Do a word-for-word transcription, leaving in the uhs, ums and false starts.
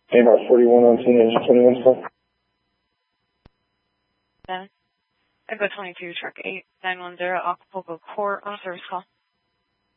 A M R forty-one on scene, engine twenty-one call. Then, Echo twenty-two, truck eight nine one zero, Acapulco Court on a service call.